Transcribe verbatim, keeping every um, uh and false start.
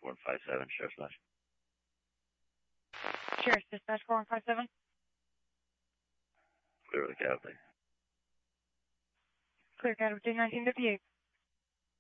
four one five seven, Sheriff's Dispatch. Sheriff's Dispatch four one five seven. Clear with the cab, please. Clear cab of two nineteen fifty-eight.